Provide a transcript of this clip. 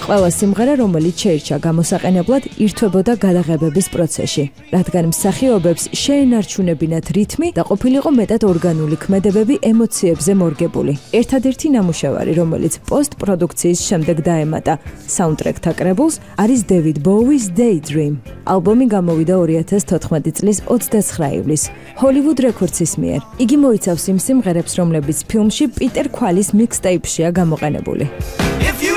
ყველა სიმღერა, რომელიც შეირჩა გამოსაყენებლად, ირთვებოდა გადაღებების პროცესში, რადგან მსახიობებს შეენარჩუნებინათ რითმი და ყოფილიყო მეტად ორგანული ქმედებები ემოციებზე მორგებული. ერთადერთი ნამუშევარი, რომელიც პოსტ-პროდუქციის შემდეგ დაემატა საუნდტრეკთა კრებულს, არის David Bowie's Daydream. ალბომი გამოვიდა 2014 წლის 29 ივლისს Hollywood Records-ის მიერ. იგი მოიცავს იმ სიმღერებს, რომლებიც ფილმში პიტერ ქვალის მიქსტეიპშია გამოყენებული.